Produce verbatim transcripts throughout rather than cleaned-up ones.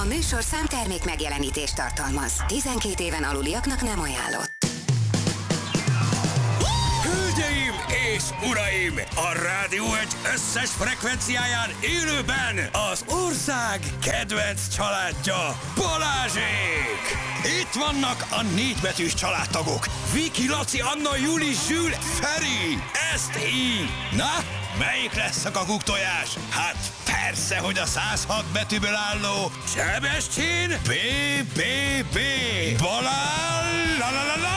műsorszám termék megjelenítést tartalmaz. tizenkét éven aluliaknak nem ajánlott. Hölgyeim és uraim! A Rádió egy összes frekvenciáján élőben az ország kedvenc családja, Balázsék! Itt vannak a négybetűs családtagok. Viki, Laci, Anna, Juli, Zsül, Feri. Ezt így. Na, melyik lesz a kakuktojás? Hát persze, hogy a száz hat betűből álló Sebestyén bé bé bé Balázs!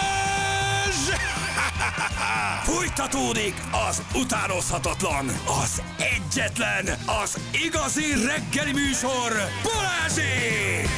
Folytatódik az utánozhatatlan, az egyetlen, az igazi reggeli műsor, Balázsék!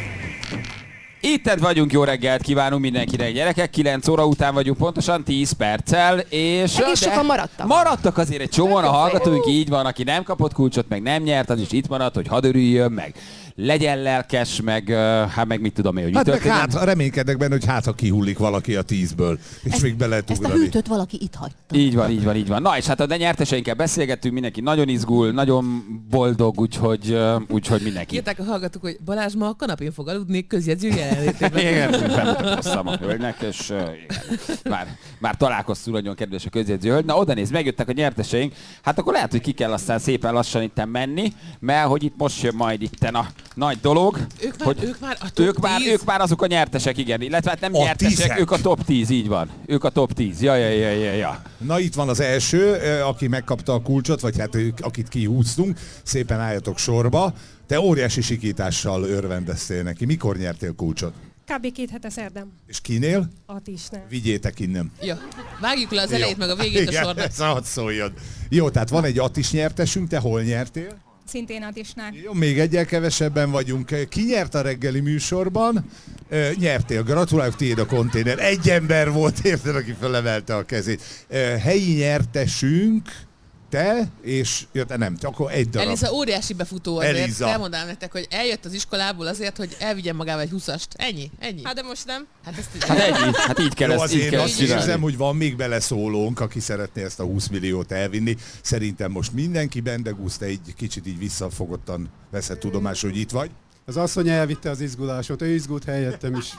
Itten vagyunk, jó reggelt kívánunk mindenkinek, gyerekek, kilenc óra után vagyunk pontosan tíz perccel, és... Egész sokan maradtak. Maradtak azért egy csomóan a hallgatóink, így van, aki nem kapott kulcsot, meg nem nyert, az is itt maradt, hogy hadd örüljön, meg legyen lelkes, meg hát meg mit tudom én, hogy hát mi történik. Hát reménykedek benne, hogy hát ha kihullik valaki a tízből, és ezt, még be lehet ugrani. Ezt a hűtőt valaki itt hagyta. Így van, így van, így van. Na és hát a nyerteseinkkel beszélgettünk, mindenki nagyon izgul, nagyon boldog, úgyhogy, úgyhogy mindenki. Írták a hallgatók, hogy Balázs ma a kanapén fog aludni közjegyző jelenlétében. Igen, bemutatkoztam a hölgynek, és igen, már, már találkoztunk, nagyon kedves a közjegyző hölgy. Na oda néz, megjöttek a nyerteseink, hát akkor lehet, hogy ki kell aztán szépen lassan itten menni, mert hogy itt most jön majd itten a nagy dolog. Ők már, hogy ők már a top ők már, ők már azok a nyertesek, igen. Illetve hát nem a nyertesek, tízek. Ők a top tíz, így van. Ők a top tíz. Ja, ja, ja, ja, ja. Na itt van az első, aki megkapta a kulcsot, vagy hát akit kihúztunk. Szépen álljatok sorba. Te óriási sikítással örvendeztél neki. Mikor nyertél kulcsot? Kb. Két hete szerdán. És kinél? Atisnál. Vigyétek innen. Jó. Vágjuk le az elejét, meg a végét a sornak. Igen, hadd szóljon. Jó, tehát van egy Atis nyertesünk, te hol nyertél? Szintén Atisnál. Jó, még egyel kevesebben vagyunk. Ki nyert a reggeli műsorban? E, nyertél, gratulálok, tiéd a konténer. Egy ember volt, érted, aki felemelte a kezét. E, helyi nyertesünk, te, és jött, nem, akkor egy darab. Eliza óriási befutó azért. Eliza. Elmondám nektek, hogy eljött az iskolából azért, hogy elvigyen magával egy huszast. Ennyi, ennyi. Hát de most nem. Hát, ezt hát ennyi, hát így kell Jó, ezt, azért így kell azt érzem, hogy van még beleszólónk, aki szeretné ezt a húsz milliót elvinni. Szerintem most mindenki, Bendegúz, te egy kicsit így visszafogottan veszed tudomásul, hogy itt vagy. Az asszony elvitte az izgulásot, ő izgult helyettem is.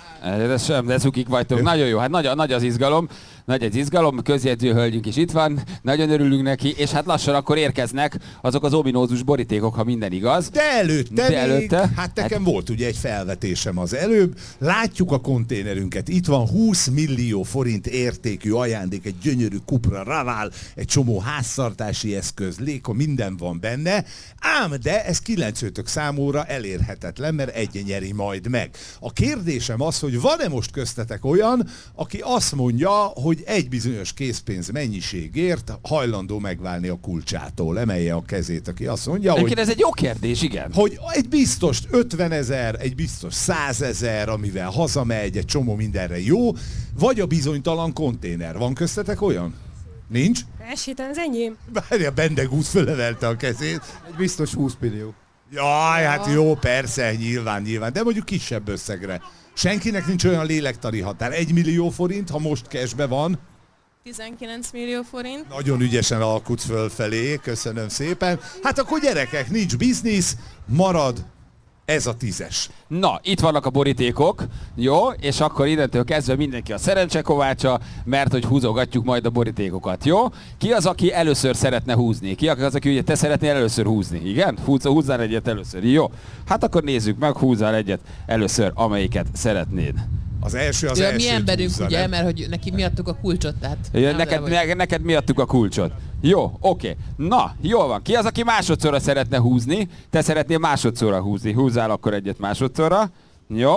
De sem, de cukik vagytok. Nagyon jó, hát nagy, nagy az izgalom, nagy az izgalom, közjegyző hölgyünk is itt van, nagyon örülünk neki, és hát lassan akkor érkeznek azok az ominózus borítékok, ha minden igaz. De előtte, de még, előtte hát nekem hát... volt ugye egy felvetésem az előbb, látjuk a konténerünket, itt van húsz millió forint értékű ajándék, egy gyönyörű Cupra Raval, egy csomó háztartási eszköz, léka, minden van benne, ám de ez kilencőtök számúra elérhetetlen, mert egy nyeri majd meg. A kérdésem az, hogy van-e most köztetek olyan, aki azt mondja, hogy egy bizonyos készpénz mennyiségért hajlandó megválni a kulcsától, emelje a kezét, aki azt mondja, hogy... ez egy jó kérdés, igen. Hogy egy biztos ötvenezer, egy biztos százezer, amivel hazamegy, egy csomó mindenre jó, vagy a bizonytalan konténer. Van köztetek olyan? Nincs? Esélytelen, ez enyém. Várja, Bendegúz fölemelte a kezét. Egy biztos húsz millió. Jaj, hát jó, persze, nyilván, nyilván, de mondjuk kisebb összegre. Senkinek nincs olyan lélektari határ. Egy millió forint, ha most cashbe van. tizenkilenc millió forint. Nagyon ügyesen alkutsz fölfelé, köszönöm szépen. Hát akkor gyerekek, nincs biznisz, marad ez a tízes. Na, itt vannak a borítékok, jó? És akkor innentől kezdve mindenki a szerencsekovácsa, mert hogy húzogatjuk majd a borítékokat, jó? Ki az, aki először szeretne húzni? Ki az, aki ugye te szeretnél először húzni? Igen? Húzz, húzzál egyet először, jó? Hát akkor nézzük meg, húzzál egyet először, amelyiket szeretnéd. Az első az ja, első. Mi emberünk húzza, ugye, nem? mert hogy neki miattuk a kulcsot, tehát... Ja, neked, ne, neked miattuk a kulcsot. Jó, oké. Na, jól van. Ki az, aki másodszorra szeretne húzni? Te szeretnél másodszorra húzni. Húzzál akkor egyet másodszorra. Jó?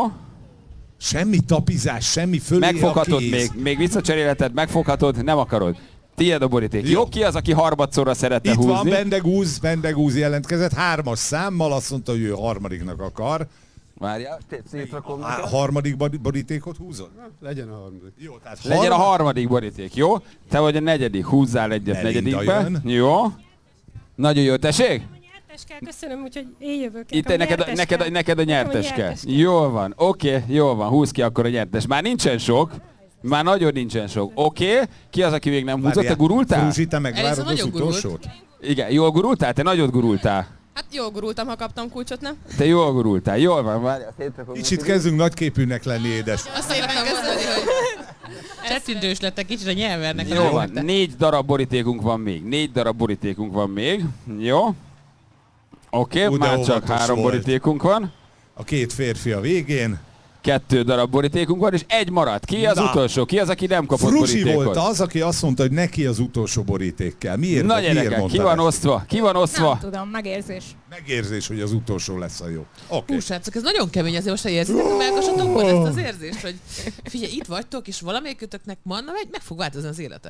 Semmi tapizás, semmi fölé megfoghatod a kéz. még, még visszacserélheted, megfoghatod, nem akarod. Tiéd a boríték. Jó. Jó, ki az, aki harmadszorra szeretne Itt húzni? Itt van Bendegúz, Bendegúz jelentkezett, hármas számmal, azt mondta, hogy ő harmadiknak akar. Várjál, szétrakom neked. A harmadik borítékot húzod? Legyen a harmadik. Jó, tehát legyen harmad... a harmadik boríték, jó? Te vagy a negyedik, húzzál egyet negyedikbe. Jó. Nagyon jó, tessék? Köszönöm, úgyhogy én jövök. Itt neked a, neked, a, neked a nyertes kell. Jól van, oké, okay, jól van, húzz ki akkor a nyertes. Már nincsen sok, már nagyon nincsen sok. Oké, okay. Ki az, aki még nem húzott? Te gurultál? Fruzsi, te megvárod az utolsót? Igen, jól gurultál? Te nagyot gurultál. Hát jól gurultam, ha kaptam kulcsot, nem? Te jól gurultál, jól van, várjál. Kicsit kezdünk nagyképűnek lenni, édes. Azt szépen kezdeni, hogy csettintős lettek kicsit a nyelvernek. Jó van, négy darab borítékunk van még. Négy darab borítékunk van még. Jó. Oké, Ó, de már csak óvatos három volt. borítékunk van. A két férfi a végén. Kettő darab borítékunk van, és egy maradt. Ki az Na. utolsó? Ki az, aki nem kapott Frusi borítékot? volt az, aki azt mondta, hogy neki az utolsó boríték kell. Miért, Na miért gyerekek, mondta ki van ezt? osztva? Ki van osztva? Nem tudom, megérzés. Megérzés, hogy az utolsó lesz a jó. Oké. Hú, srácok, ez nagyon kemény, azért most ha érzitek a melkasatokon ezt az érzést, hogy figyelj, itt vagytok, és valamelyikötöknek ma, na, meg, meg fog változni az élete.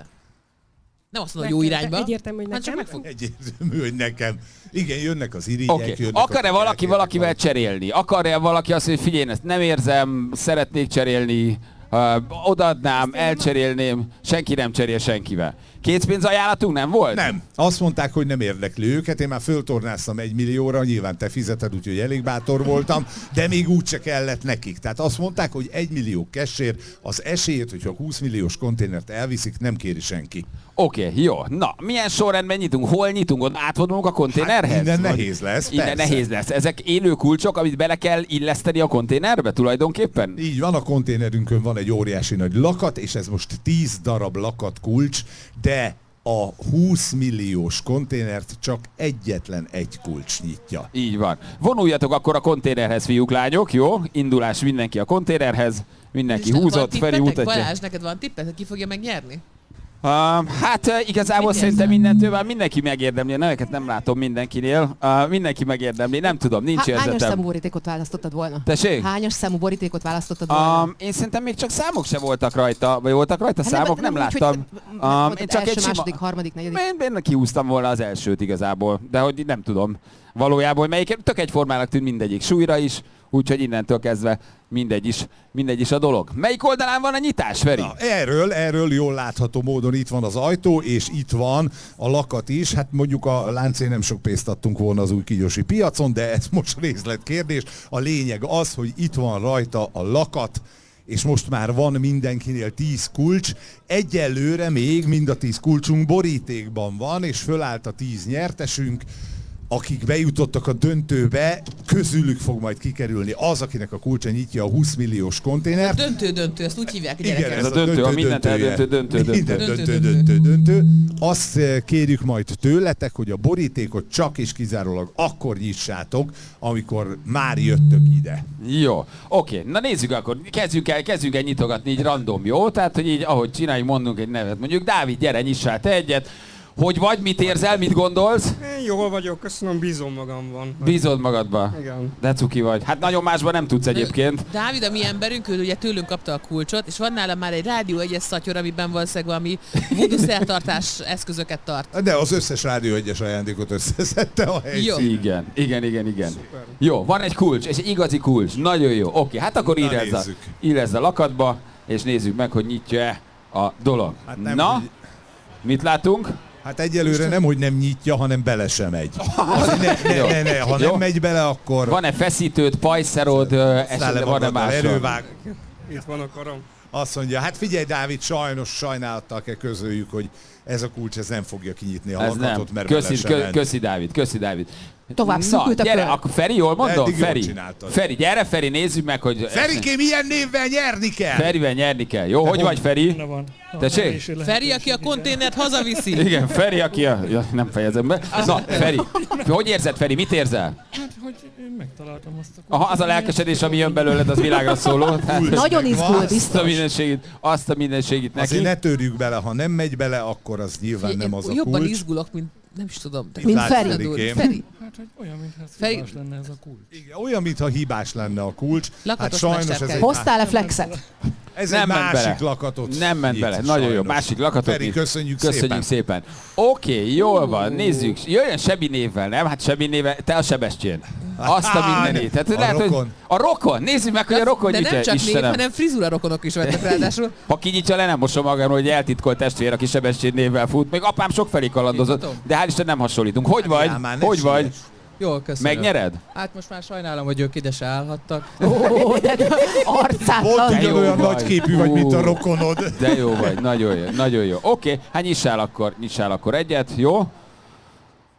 Nem azt mondom, hogy jó irányba, Egyértelmű, hogy hanem csak nekem. meg fog. Egyértelmű, hogy nekem. Igen, jönnek az irigyek, Oké. Okay. jönnek Akar-e a valaki lelkérek, valakivel valaki- cserélni? Akar-e valaki azt, hogy figyelj, én ezt nem érzem, szeretnék cserélni, uh, odaadnám, elcserélném, senki nem cserél senkivel. Készpénz ajánlatunk nem volt? Nem. Azt mondták, hogy nem érdekli őket. Én már föltornáztam egy millióra, nyilván te fizeted, úgyhogy elég bátor voltam, de még úgyse kellett nekik. Tehát azt mondták, hogy egy millió cashért az esélyét, hogyha húsz milliós konténert elviszik, nem kéri senki. Oké, okay, jó. Na, milyen sorrendben nyitunk? Hol nyitunk? Ott átvonulunk a konténerhez? Hát innen Vagy- nehéz lesz, Innen persze. nehéz lesz. Ezek élő kulcsok, amit bele kell illeszteni a konténerbe tulajdonképpen? Így van, a konténerünkön van egy óriási nagy lakat, és ez most tíz darab lakat kulcs, de a húsz milliós konténert csak egyetlen egy kulcs nyitja. Így van. Vonuljatok akkor a konténerhez, fiúk, lányok, jó? Indulás mindenki a konténerhez. Mindenki És van húzott, Feri tippetek? mutatja. Balázs, neked van tippet, hogy ki fogja megnyerni? Uh, hát uh, igazából Mit szerintem érzem? mindentől már mindenki megérdemli, a neveket nem látom mindenkinél. Uh, mindenki megérdemli, nem tudom, nincs Há- hányas érzetem. számú borítékot választottad volna? Tessék? Hányas számú borítékot választottad volna? Um, én szerintem még csak számok se voltak rajta, vagy voltak rajta Hát számok, nem, úgy, hogy láttam. te- Um, mondtad én csak első, egy sima... második, harmadik, negyedik. Én, én kihúztam volna az elsőt igazából, de hogy nem tudom. Valójában melyik, tök egyformának tűnt mindegyik súlyra is, úgyhogy innentől kezdve mindegy is, mindegy is a dolog. Melyik oldalán van a nyitás, Feri? Na, erről, erről jól látható módon itt van az ajtó, és itt van a lakat is. Hát mondjuk a láncén nem sok pénzt adtunk volna az új kígyósi piacon, de ez most részletkérdés. A lényeg az, hogy itt van rajta a lakat, és most már van mindenkinél tíz kulcs. Egyelőre még mind a tíz kulcsunk borítékban van, és fölállt a tíz nyertesünk, akik bejutottak a döntőbe, közülük fog majd kikerülni az, akinek a kulcsa nyitja a húsz milliós konténert. Döntő, döntő, ezt úgy hívják, Igen, gyerekek. ez a döntő, a mindent döntője. eldöntő, döntő, döntő. Minden Döntő, döntő, döntő, döntő. Azt eh, kérjük majd tőletek, hogy a borítékot csak és kizárólag akkor nyissátok, amikor már jöttök ide. Jó, oké, na nézzük akkor, kezdjünk el, kezdjünk el nyitogatni így random, jó? Tehát, hogy így, ahogy csináljuk, mondunk egy nevet. Mondjuk, Dávid, gyere, nyissál te egyet. Hogy vagy, mit érzel, mit gondolsz? Én jól vagyok, köszönöm, bízom magamban. Bízod magadba? Igen. De cuki vagy. Hát nagyon másban nem tudsz egyébként. Dávid, a mi emberünk, ő ugye tőlünk kapta a kulcsot, és van nála már egy rádió egyes szatyor, amiben valószínűleg valami voodoo szertartás eszközöket tart. De az összes Rádió egyes ajándékot összeszedte a helyszín. Jó. Igen, igen, igen, igen. Jó, van egy kulcs, és egy igazi kulcs. Nagyon jó. Oké, hát akkor Na, írezz a, nézzük. írezz a lakatba, és nézzük meg, hogy nyitja-e a dolog. Hát nem, Na, hogy- mit látunk? Hát egyelőre nem, hogy nem nyitja, hanem bele sem megy. Az ne, ne, ne, ne. Ha Jó. nem megy bele, akkor Van-e feszítőd, pajszerod, ö, száll le esetleg van-e magaddal, más? erővág. Itt van a karom. Azt mondja, hát figyelj Dávid, sajnos sajnálattal kell közöljük, hogy ez a kulcs ez nem fogja kinyitni a Ez nem. lakatot, mert Köszi, bele sem kö, ment. köszi Dávid, köszi Dávid. Tovább Na, szűkült a gyere, kör. akkor Feri, jól mondom? Eddig jól Feri. csináltad. Feri, gyere Feri, nézzük meg, hogy... Ferikém, ilyen névvel nyerni kell! Ferivel nyerni kell. Jó, hogy vagy Feri? Ne van. Tessék? Feri, aki a konténert hazaviszi. Igen, Feri, aki a... Ja, nem fejezem be. Na, Feri, hogy érzed, Feri, mit érzel? Hát, hogy én megtaláltam azt a Aha, az a lelkesedés, ami jön belőled, az világra szóló. Hát, Nagyon izgul, Azt a azt a biztos. mindenségit, azt a mindenségit neki. Azért ne törjük bele, ha nem megy bele, akkor az nyilván Én nem az a jobban kulcs. izgulok, mint nem is tudom. Itt Mint látsz, Feri. Ferikém. Feri. Hát, hogy olyan, mintha ez Feri- hibás lenne ez a kulcs. Igen, olyan, mintha hibás lenne a kulcs. Hát Lakatos sajnos ez mesterkei. egy, Hoztál-e flexet? ez Nem egy ment másik bele. lakatot. Nem ment nyit, bele. Nagyon jó. sajnos. Másik lakatot Feri, nyit. köszönjük, Köszönjük szépen. Oké, okay, jól van, nézzük. Jöjjön Sebi névvel, nem? Hát Sebi névvel, te a Sebestyén. Azt a Á, mindenét. Hát, a lehet, hogy rokon. a rokon. Nézzük meg, hogy a rokon De nyitja. nem csak név, Istenem. hanem frizura rokonok is vettek ráadásul. Ha kinyitja le, nem mosom magam, hogy eltitkolt testvér, aki Sebestyén névvel fut. Még apám sokfelé kalandozott, Mutatom? de hál' Isten nem hasonlítunk. Hogy vagy? já, már ne Hogy vagy? siess. Jól, köszönöm. Megnyered? Hát most már sajnálom, hogy ők ide se állhattak. Ó, de arcátlan. Volt jó ugyanolyan vagy. nagyképű vagy, mint a Ú. rokonod. De jó vagy, nagyon jó, nagyon jó. Oké, hát nyissál akkor, nyissál akkor egyet, jó?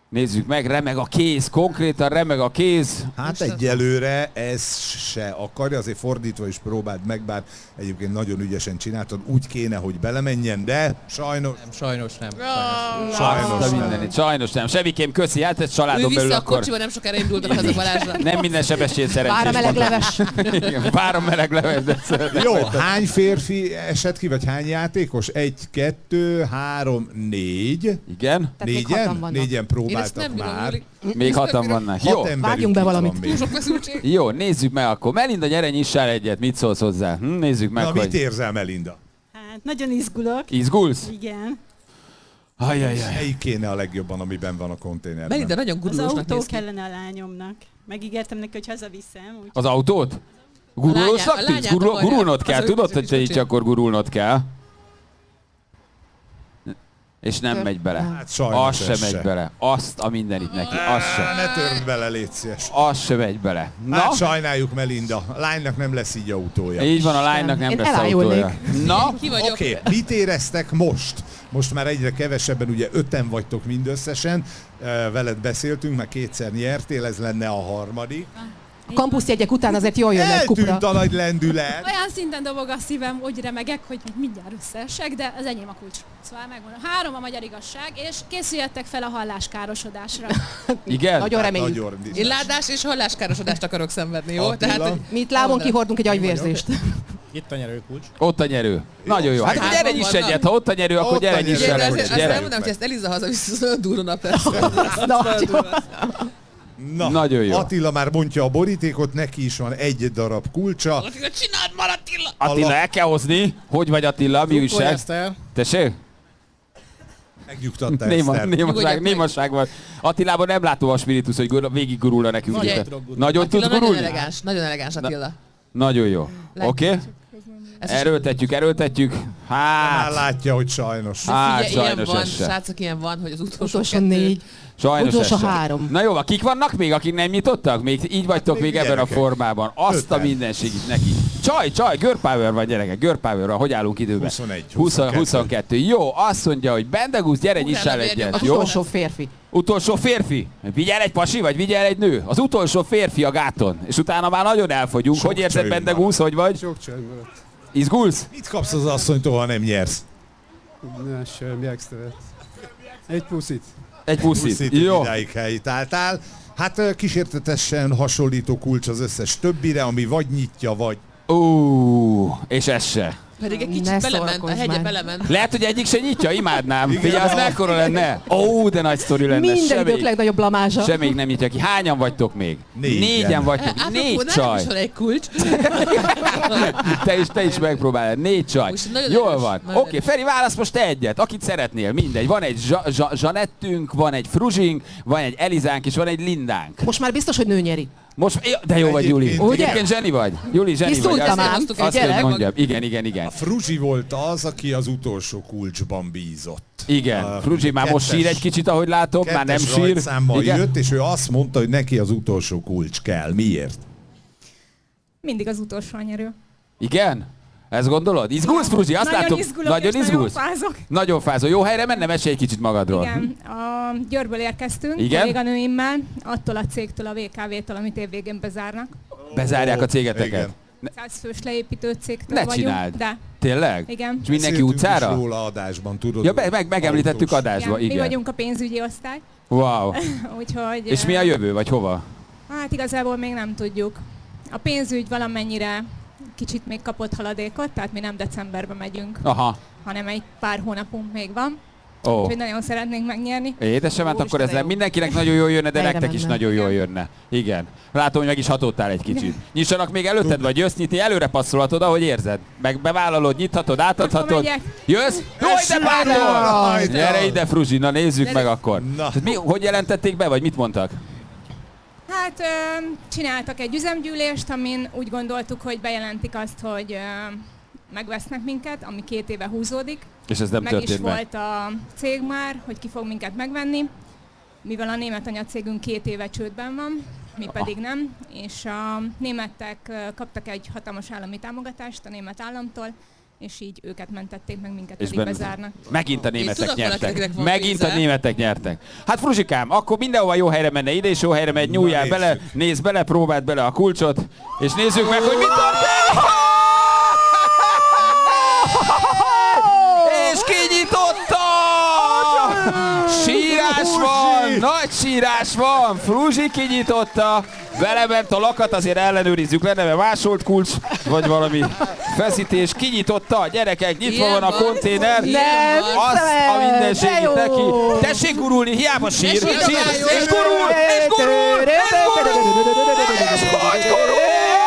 Nézzük meg, remeg a kéz, konkrétan remeg a kéz. Hát egyelőre ez se akarja, azért fordítva is próbáld meg, bár egyébként nagyon ügyesen csináltad, úgy kéne, hogy belemenjen, de sajnos... Nem, sajnos nem. Sajnos, Sajnos nem. mindenit, sajnos nem. Semmiképp köszi, hát ez Ő családon belül vissza a akkor... kocsiba, nem sokára indultak haza Balázsra. Nem minden sebesség szerencsés. Vár a meleg leves. Igen, vár a meleg leves, de szeretem. Jó, hány férfi esett ki, vagy hány játékos? Egy, kettő, három, négy. Igen? Tehát még Négyen? hatan vannak. Négyen Én ezt próbáltak nem bírom, már. Júli. Még hatan vannak. Jó, Hat emberünk vágjunk be itt valamit. van még. Túl sok feszültség. jó, nézzük meg akkor. Melinda, gyere, nyissál egyet, mit szólsz hozzá? Hm, nézzük meg, Na, mit hogy... érzel, Melinda? Hát nagyon izgulok. Izgulsz? Igen. Ajajaj. Melyik kéne a legjobban, amiben van a konténerben? Melinda nagyon Az gurulósnak autó néz ki. kellene a lányomnak. Megígértem neki, hogy hazaviszem. Úgy... Az autót? Gurulósnak A lányát- a tűnsz? lányát Gurul, akarja. gurulnod kell, Az ő tudod, kis hogy te így kocsi. akkor gurulnod kell. És nem megy bele. Hát sajnos Az ez sem se. megy bele. Azt a mindenit neki. Az Á, sem. ne törd bele, légy szíves. Az sem megy bele. Na, Hát sajnáljuk, Melinda. A lánynak nem lesz így autója. így van, a lánynak nem Én lesz elájulnék. autója. Na, Ki vagyok? Oké, okay. Mit éreztek most? Most már egyre kevesebben, ugye öten vagytok mindösszesen. Uh, veled beszéltünk, már kétszer nyertél, ez lenne a harmadik. A kampuszjegyek után azért jól jönne egy kupra. Eltűnt a nagy lendület. Olyan szinten dobog a szívem, úgy remegek, hogy mindjárt összeesek, de az enyém a kulcs. Szóval megmondom. Három a magyar igazság, és készüljetek fel a halláskárosodásra. igen? Nagyon reméljük. Nagyon Én ládás és halláskárosodást akarok szenvedni, jó? Attila? Tehát, hogy Mi itt lábon kihordunk egy agyvérzést. Itt a nyerőkulcs. Ott a nyerő. Nagyon jó. Hát akkor gyere Hárman nyiss vannak. egyet, ha ott a nyerő, akkor Ott gyere a nyiss nyerő. el igen, egyet. azért azt Gyere. elmondom, hogy ezt Eliza hazavisz, az olyan durva nap lesz. Nagyon. Na, Nagyon jó. Attila már bontja a borítékot, neki is van egy darab kulcsa. Attila, csináld már, Attila! Attila, el kell hozni. Hogy vagy Attila? Mi újság? ezt el. Tessék? Megnyugtatta Néma, Eszter. némaság, Nyugodjak meg. némaság van. Attilában nem látom a spiritus, hogy gur- végig gurulna nekünk. Figyelj. Nagyon, nagyon tud Attila nagyon gurulni? elegáns, nagyon elegáns Attila. Nagyon jó. Oké? Okay? Ez is- Erőltetjük, erőltetjük. Már Hát, látja, hogy sajnos. hát Figyelj, ilyen sajnos van, ez se. srácok, ilyen van, hogy az utolsó, Utolsó kettő- négy. Sajnos Utolsó ez se. három. Na jó, van, kik vannak még, akik nem nyitottak? Még így vagytok még még ebben a gyerekek. formában. Azt a Öten. mindenségit neki. Csaj, csaj, girl power van gyerekek, girl power van. Hogy állunk időben? huszonegy, húsz, huszonkettő. huszonkettő. Jó, azt mondja, hogy Bendegusz, gyere Utána nyissál vérjem egyet. a Jó? Utolsó férfi. Utolsó férfi. Vigyel egy pasi, vagy vigyel egy nő? Az utolsó férfi a gáton. És utána már nagyon elfogyunk. Sok Hogy érzed, csőd Bendegusz, hogy vagy? Sok csönd maradt. Izgulsz? Mit kapsz az asszonytól, ha nem nyersz? Ne, semmi extra. Egy puszit. Egy puszit. Puszit, Jó. idáig helytáltál. Hát ö, kísértetesen hasonlító kulcs az összes többire, ami vagy nyitja, vagy... Ú, és ez se. Pedig egy Ne kicsit belement, a szórakozz hegye már. belement. Lehet, hogy egyik se nyitja, imádnám. Igen. Figyelj, az mekkora lenne? Ó, de nagy sztori lenne. Minden idők Semmelyik, legnagyobb blamázsa. semmelyik nem nyitja ki. Hányan vagytok még? Négyen. Négyen vagytok. Apropó, Négy nekem csaj. is van egy kulcs. Te is, te is megpróbálod. Négy csaj. Most nagyon Jól erős, van. nagyon Oké, okay, Feri, válasz most te egyet. Akit szeretnél, mindegy. Van egy zsa- zsa- Zsanettünk, van egy Fruzsink, van egy Elizánk, és van egy Lindánk. Most már biztos, hogy nő nyeri. Most, ja, de jó vagy, Juli. Egyébként- Ugye? Egyébként zseni vagy. Juli, zseni vagy. Kiszúrtam Azt- ám. Azt Azt gyerek. kell mondjam. Igen, igen, igen. A Fruzsi volt az, aki az utolsó kulcsban bízott. Igen, A Fruzsi már most kettes- sír egy kicsit, ahogy látom, már nem kettes sír. rajtszámmal Igen? jött, és ő azt mondta, hogy neki az utolsó kulcs kell. Miért? Mindig az utolsó a nyerő. Igen? Ezt gondolod? Izgulsz, Fruzsi? Azt nagyon látom. izgulok, Nagyon és izgulsz? nagyon fázok. Nagyon fázol. Jó helyre menne? Mesélj egy kicsit magadról. Igen, a Győrből érkeztünk, Igen? kolléganőimmel, attól a cégtől, a vé ká vé-től, amit évvégén bezárnak. Bezárják a Ó, cégeteket. igen. száz fős leépítő cégtől Ne vagyunk. csináld. De, Tényleg? igen. És mindenki Beszéltünk utcára? is róla adásban, tudod? Ja, meg, meg, megemlítettük autós. adásba, igen. Mi igen. vagyunk a pénzügyi osztály, Wow. úgyhogy... És mi a jövő, vagy hova? Hát igazából még nem tudjuk. A pénzügy valamennyire kicsit még kapott haladékot, tehát mi nem decemberben megyünk, Aha. hanem egy pár hónapunk még van. Ó. Úgyhogy nagyon szeretnénk megnyerni. Édesem, hát Ó, akkor ez Istenem, nem mindenkinek nagyon jól jönne, de Helyre nektek is menne. nagyon jól jönne. Igen. Látom, hogy meg is hatottál egy kicsit. Nyissanak még előtted, vagy jössz nyitni, előre passzolhatod, ahogy érzed. Meg bevállalod, nyithatod, átadhatod. megyek. Jössz? Jó, ide bátor! Rajta! Gyere ide, Fruzsi, na nézzük Gyere. meg akkor. Na. Tehát mi, hogy jelentették be, vagy mit mondtak? Hát ö, csináltak egy üzemgyűlést, amin úgy gondoltuk, hogy bejelentik azt, hogy ö, megvesznek minket, ami két éve húzódik. És ez nem meg is történt meg. volt a cég már, hogy ki fog minket megvenni, mivel a német anyacégünk két éve csődben van, mi pedig nem, és a németek ö, kaptak egy hatalmas állami támogatást a német államtól, és így őket mentették meg, minket És pedig ben- bezárnak. Megint a németek tudok valakinek nyertek. van Megint a pénze. németek nyertek. Hát Fruzsikám, akkor mindenhova jó helyre menne, ide is jó helyre megy, nyúljál Na, bele, nézzük. nézd bele, próbáld bele a kulcsot, és nézzük meg, hogy mit történik! És kinyitotta! Sírás van! Nagy sírás van! Fruzsi kinyitotta! Belement a lakat, azért ellenőrizzük le, neve másolt kulcs, vagy valami feszítés. Kinyitotta, gyerekek, nyitva Ilyen van a van. konténer. Ilyen van. Az a De mindenségét jó. neki. Tessék gurulni, hiába sír. Ne Sír, sírdogáljon. és gurul, és gurul, és gurul, és gurul.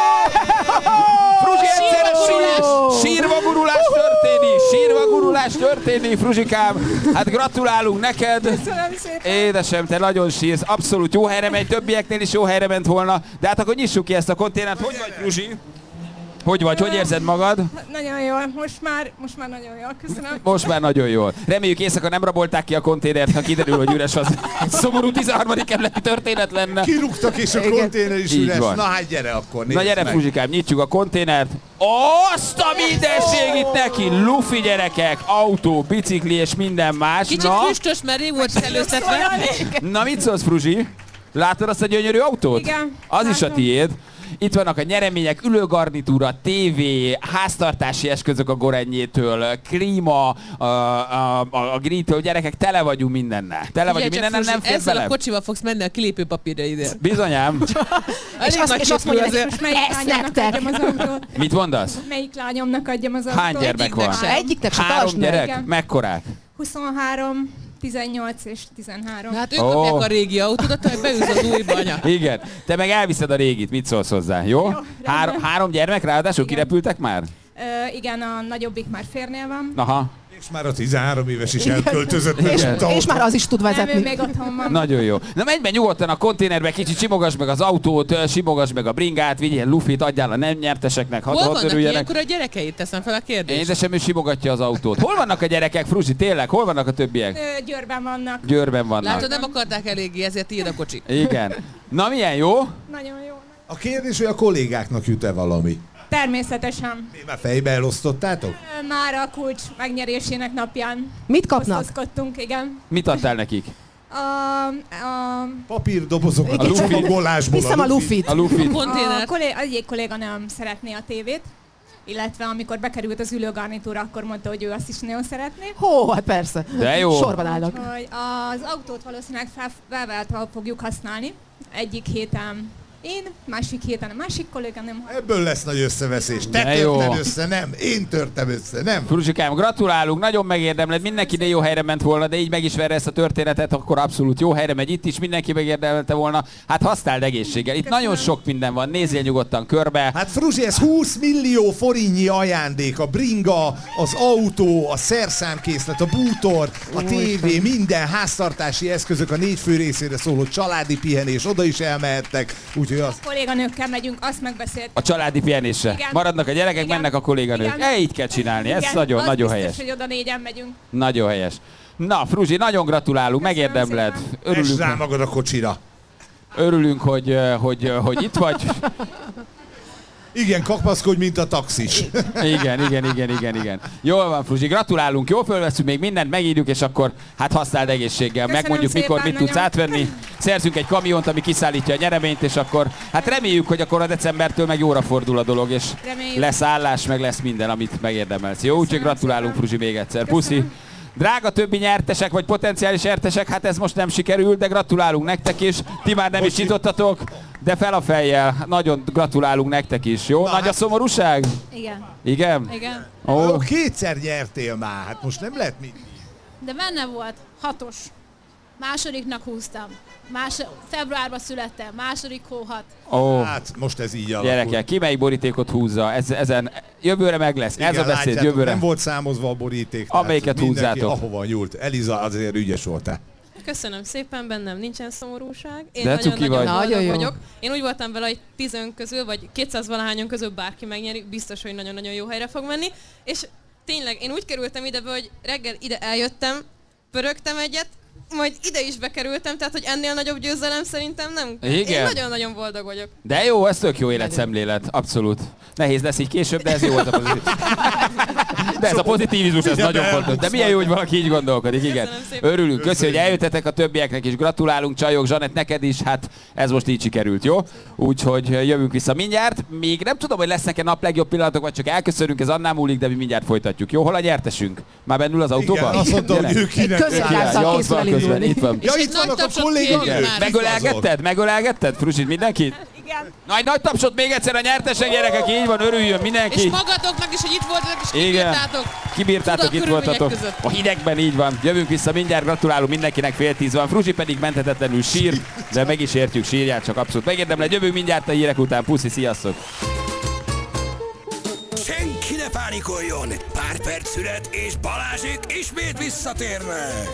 Fruzsi egyszerre sír, sírva gurulás történik, sírva gurulás történik, Fruzsikám. Hát gratulálunk neked. Köszönöm szépen! Édesem, te nagyon sírsz, abszolút jó helyre megy, többieknél is jó helyre ment volna, de hát akkor nyissuk ki ezt a konténert. Hogy vagy, Fruzsi? Hogy vagy, hogy érzed magad? Nagyon jól, most már, most már nagyon jól, köszönöm. Most már nagyon jól. Reméljük éjszaka nem rabolták ki a konténert, ha kiderül, hogy üres, az egy szomorú tizenharmadik kerületi történet lenne. Kirúgtak és a konténer is Így üres. van. Na hát gyere akkor, nézd Na gyere, meg. Fruzsikám, nyitjuk a konténert. Azt a mindenségit neki! Lufi gyerekek, autó, bicikli és minden más. Kicsit Na, füstös, mert rég volt előztetve. na mit szólsz, Fruzsi? Látod azt a gyönyörű autót? Igen, Az is a látom. tiéd. Itt vannak a nyeremények, ülőgarnitúra, tévé, háztartási eszközök a Gorennyétől, klíma, a, a, a, a grilltől, gyerekek, tele vagyunk mindennel. Tele vagyunk mindennel, nem fér ezzel bele. a kocsival fogsz menni a kilépőpapírra ide. Bizonyám. És azt, és azt mondja, azért. hogy Most melyik ezt lányomnak nektek. adjam az autót? Mit mondasz? Melyik lányomnak adjam az autót? Hány gyermek van? Egyiknek sem. Egyiknek se Három tartsd meg. gyerek? Igen. Mekkorák? huszonhárom, tizennyolc és tizenhárom. Hát ők Ó. kapják a régi autódat, hogy beülsz az újba, anya. Igen. Te meg elviszed a régit, mit szólsz hozzá, jó? rendben. Három, három gyermek ráadásul Igen. kirepültek már? Ö, igen, a nagyobbik már férnél van. Aha. És már a tizenhárom éves is elköltözött. És, mert utána és már az is tud Nem, ő vezetni. még otthon van. Nagyon jó. Na menj be nyugodtan a konténerbe, kicsit simogass meg az autót, ö, simogass meg a bringát, vigyél lufit, adjál a nem nyerteseknek, hadd Hol hadd vannak örüljenek. ilyenkor a gyerekeit? Teszem fel a kérdést. Édesem, ő simogatja az autót. Hol vannak a gyerekek, Fruzsi, tényleg? Hol vannak a többiek? Ö, Győrben vannak. Győrben vannak. Látod, nem akarták eléggé, ezért tiéd a kocsi. Igen. Na milyen jó? Nagyon jó. A kérdés, hogy a kollégáknak jut-e valami? Természetesen. Mi már fejbe elosztottátok? Ö, Már a kulcs megnyerésének napján Mit kapnak? osztozkodtunk, igen. Mit adtál nekik? A, a, Papírdobozokat A a lufi. csomagolásból. Viszem a lufit. A lufit. a Konténer. kollé, egyik kolléganőm szeretné a tévét, illetve amikor bekerült az ülőgarnitúra, akkor mondta, hogy ő azt is nagyon szeretné. Hó, hát persze. De jó. Sorban állnak. Hogy az autót valószínűleg fel, felváltva fogjuk használni. Egyik héten én, másik héten a másik kolléganőm. Ebből lesz nagy összeveszés. Te De jó. törted össze, nem. Én törtem össze, nem. Fruzsikám, gratulálunk, nagyon megérdemled, mindenki de jó helyre ment volna, de így meg is verre ezt a történetet, akkor abszolút jó helyre megy itt is, mindenki megérdemelte volna. Hát használd egészséggel. Itt Köszönöm. nagyon sok minden van, nézzél nyugodtan körbe. Hát Fruzsi, ez húsz millió forintnyi ajándék, a bringa, az autó, a szerszámkészlet, a bútor, a tévé, minden háztartási eszközök, a négy fő részére szóló családi pihenés, oda is elmehettek, úgyhogy az... A kolléganőkkel megyünk, azt megbeszéltük. A családi pihenésre. Igen. Maradnak a gyerekek, Igen. mennek a kolléganők. Igen. E, így kell csinálni, ez Igen, nagyon, az nagyon biztos, helyes. hogy oda négyen megyünk. Nagyon helyes. Na, Fruzsi, nagyon gratulálunk, Köszönöm megérdemled. szépen. Esd Örülünk, rá magad a kocsira. örülünk hogy, hogy, hogy itt vagy. Igen, kapaszkodj, mint a taxis. Igen, igen, igen, igen, igen. Jól van, Fruzsi, gratulálunk, jól fölveszünk még mindent, megírjuk, és akkor hát használd egészséggel. Köszönöm Megmondjuk, mikor szépen, mit tudsz nagyon. átvenni. Szerzünk egy kamiont, ami kiszállítja a nyereményt, és akkor hát reméljük, hogy akkor a decembertől meg jóra fordul a dolog, és Reméljük. lesz állás, meg lesz minden, amit megérdemelsz. Jó, úgyhogy Köszönöm gratulálunk, szépen. Fruzsi, még egyszer. Köszönöm. Puszi. Drága többi nyertesek, vagy potenciális nyertesek, hát ez most nem sikerült, de gratulálunk nektek is. Ti már nem is Bocsi. nyitottatok, de fel a fejjel. Nagyon gratulálunk nektek is, jó? Na, Nagy a hát- Igen. szomorúság? Igen? Igen. Ó, Ó, kétszer nyertél már, hát most nem lehet mit. De benne volt, hatos. Másodiknak húztam. Más, februárban születtem, második hóhat. ó. Hát most ez így alakul. Gyerekek, ki melyik borítékot húzza? Ez, ezen jövőre meg lesz. Ez Igen, a beszéd látjátok, jövőre. Nem volt számozva a boríték. Amelyiket tehát mindenki húzzátok. ahova nyúlt. Eliza azért ügyes voltál. Köszönöm szépen, bennem nincsen szomorúság. Én De cuki nagyon-nagyon vagy. boldog Nagyon jó. vagyok. Én úgy voltam vele, hogy tízön közül, vagy kétszáz valahányon közül bárki megnyeri, biztos, hogy nagyon-nagyon jó helyre fog menni. És tényleg, én úgy kerültem ide, hogy reggel ide eljöttem, pörögtem egyet, majd ide is bekerültem, tehát hogy ennél nagyobb győzelem szerintem nem. Igen. Én nagyon-nagyon boldog vagyok. De jó, ez tök jó életszemlélet, abszolút. Nehéz lesz így később, de ez jó volt a pozitív. De ez a pozitivizmus, ez nagyon fontos. De milyen jó, hogy valaki így gondolkodik, igen. Örülünk, köszi, hogy eljöttetek, a többieknek is gratulálunk, csajok, Zsanett, neked is, hát ez most így sikerült, jó? Úgyhogy jövünk vissza mindjárt. Még nem tudom, hogy lesznek-e nap legjobb pillanatok, vagy csak elköszönünk, ez annál múlik, de mi mindjárt folytatjuk. Jó, hol a nyertesünk? Már bennül az autóban? Igen, azt mondtam, hogy ő kinek közben, itt van. Ja, itt vannak a kollégák. Megölelgetted? Megölelgetted? Frusit mindenkit? Igen. Nagy, nagy tapsot még egyszer a nyertesek, gyerekek, így van, örüljön mindenki. És magatoknak is, hogy itt voltatok, és kibírtátok. Kibírtátok, itt voltatok. Között. A hidegben így van. Jövünk vissza mindjárt, gratulálunk mindenkinek, fél tíz van. Fruzsi pedig menthetetlenül sír, de meg is értjük, sírját csak abszolút megérdemle. Jövünk mindjárt a hírek után. Puszi, sziasztok! Senki ne pánikoljon! Pár perc szület és Balázsék ismét visszatérnek!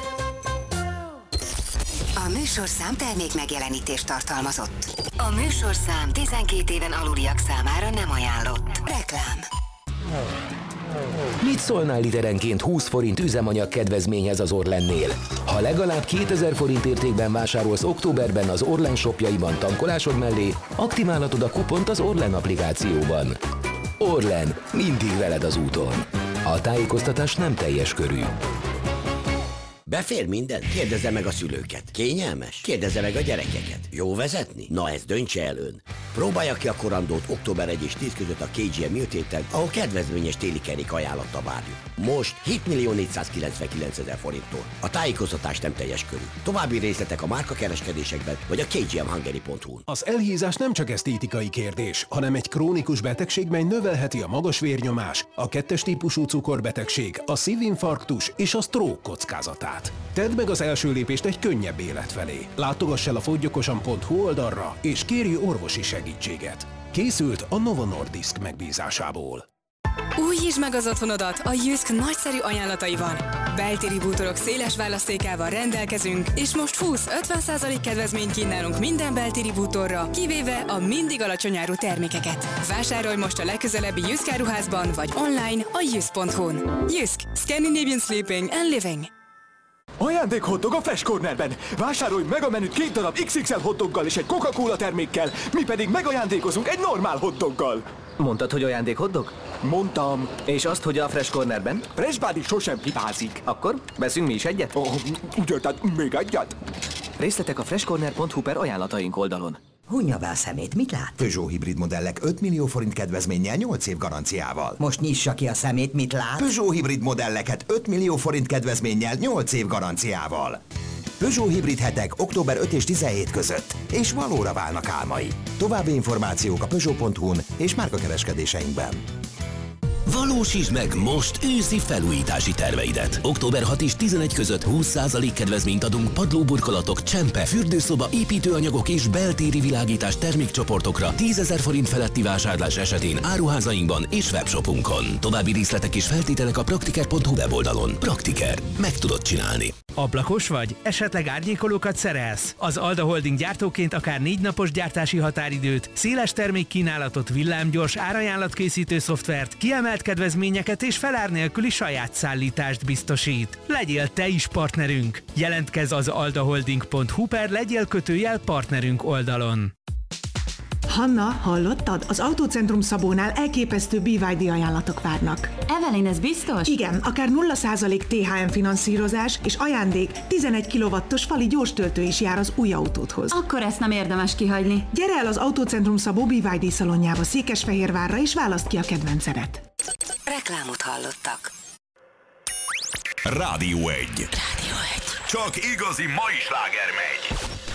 A műsorszám termék megjelenítést tartalmazott. A műsorszám tizenkét éven aluliak számára nem ajánlott. Reklám. Mit szólnál literenként húsz forint üzemanyag kedvezményhez az Orlennél? Ha legalább kétezer forint értékben vásárolsz októberben az Orlen shopjaiban tankolásod mellé, aktiválhatod a kupont az Orlen applikációban. Orlen, mindig veled az úton. A tájékoztatás nem teljes körű. Befér minden? Kérdezze meg a szülőket. Kényelmes? Kérdezze meg a gyerekeket. Jó vezetni? Na ezt döntse el ön. Próbálja ki a korandót október elseje és tíz között a ká gé em Műtéten, ahol kedvezményes téli kerék ajánlatta várjuk. Most hét millió négyszázkilencvenkilencezer forinttól. A tájékoztatás nem teljes körű. További részletek a márkakereskedésekben vagy a ká gé em hungary pont hu-n. Az elhízás nem csak esztétikai kérdés, hanem egy krónikus betegség, mely növelheti a magas vérnyomás, a kettes típusú cukorbetegség, a szívinfarktus és a stroke kockázatát. Tedd meg az első lépést egy könnyebb élet felé. Látogass el a fogyjokosan pont hu oldalra és kérj orvosi segítséget. Készült a Novo Nordisk megbízásából. Újítsd meg az otthonodat a Jysk nagyszerű ajánlataival. Beltéri bútorok széles választékával rendelkezünk, és most húsz-ötven százalék kedvezményt kínálunk minden beltéri bútorra, kivéve a mindig alacsony áru termékeket. Vásárolj most a legközelebbi Jysk áruházban, vagy online a jysk pont hu-n. Jysk, Scandinavian Sleeping and Living. Ajándék hotdog a Fresh Cornerben! Vásárolj meg a menüt két darab iksz iksz el hotdoggal és egy Coca-Cola termékkel, mi pedig megajándékozunk egy normál hotdoggal. Mondtad, hogy ajándék hotdog? Mondtam. És azt, hogy a Fresh Cornerben? Fresh Body sosem hibázik. Akkor veszünk mi is egyet? Oh, úgy érted, még egyet? Részletek a freshcorner pont hu per ajánlataink oldalon. Hunja be a szemét, mit lát? Peugeot hibrid modellek öt millió forint kedvezménnyel nyolc év garanciával. Most nyissa ki a szemét, mit lát? Peugeot hibrid modelleket öt millió forint kedvezménnyel nyolc év garanciával. Peugeot hibrid hetek október ötödike és tizenhetedike között, és valóra válnak álmai. További információk a peugeot pont hu-n és márkakereskedéseinkben. Valósítsd meg most őszi felújítási terveidet. október hatodika és tizenegyedike között húsz százalék kedvezményt adunk padlóburkolatok, csempe, fürdőszoba, építőanyagok és beltéri világítás termékcsoportokra tízezer forint feletti vásárlás esetén áruházainkban és webshopunkon. További részletek és feltételek a praktiker pont hu weboldalon. Praktiker. Meg tudod csinálni. Ablakos vagy? Esetleg árnyékolókat szerelsz? Az Alda Holding gyártóként akár négy napos gyártási határidőt, széles termékkínálatot, villámgyors árajánlatkészítő szoftvert, kiemelt kedvezményeket és felár nélküli saját szállítást biztosít. Legyél te is partnerünk! Jelentkezz az aldaholding pont hu per legyél kötőjel partnerünk oldalon. Hanna, hallottad? Az Autócentrum Szabónál elképesztő bé vé dé ajánlatok várnak. Evelyn, ez biztos? Igen, akár nulla százalék té há em finanszírozás és ajándék tizenegy kilowattos fali gyorstöltő is jár az új autódhoz. Akkor ezt nem érdemes kihagyni. Gyere el az Autócentrum Szabó bé vé dé szalonjába Székesfehérvárra és válaszd ki a kedvencedet. Reklámot hallottak. Rádió egy. Rádió egy. Csak igazi mai sláger megy.